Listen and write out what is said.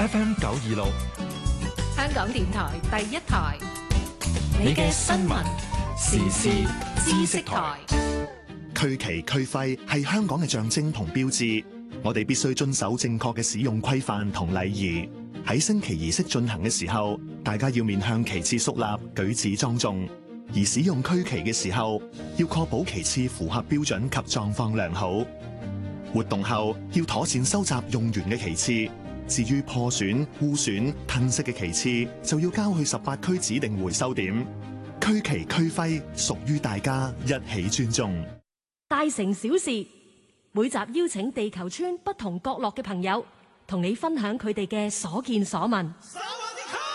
FM 926， 香港電台第一台，你嘅新聞時事知識台。 區旗區徽係香港嘅象徵同標誌，我哋必須遵守正確嘅使用規範同禮儀。喺升旗儀式進行嘅時候，大家要面向旗幟肅立，舉止莊重。而使用區旗嘅時候，要確保旗幟符合標準及狀況良好。活動後要妥善收集用完嘅旗幟，至於破損、污損、褪色嘅旗幟，就要交去18區指定回收點。區旗區徽屬於大家，一起尊重。 大城小事，每集邀請地球村不同角落嘅朋友，同你分享佢哋嘅所見所聞。